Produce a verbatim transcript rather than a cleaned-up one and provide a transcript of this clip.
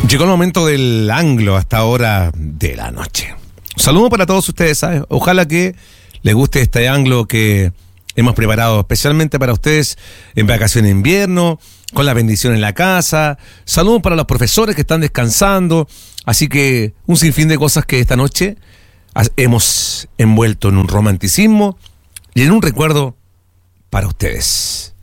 Llegó el momento del anglo hasta ahora de la noche. Un saludo para todos ustedes, ¿sabes? Ojalá que les guste este anglo que hemos preparado especialmente para ustedes en vacaciones de invierno, con la bendición en la casa. Saludos para los profesores que están descansando. Así que un sinfín de cosas que esta noche hemos envuelto en un romanticismo y en un recuerdo para ustedes.